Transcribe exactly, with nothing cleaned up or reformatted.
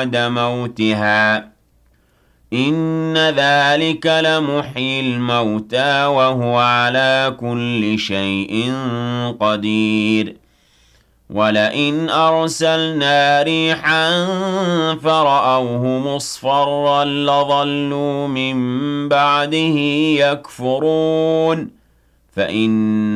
بَعْدَ مَوْتِهَا ۚ إِنَّ ذَٰلِكَ لَمُحْيِي الْمَوْتَىٰ وَهُوَ عَلَىٰ كُلِّ شَيْءٍ قَدِيرٌ وَلَئِنْ أَرْسَلْنَا رِيحًا فَرَأَوْهُ مُصْفَرًّا لَّظَلُّوا مِن بَعْدِهِ يَكْفُرُونَ فَإِنَّ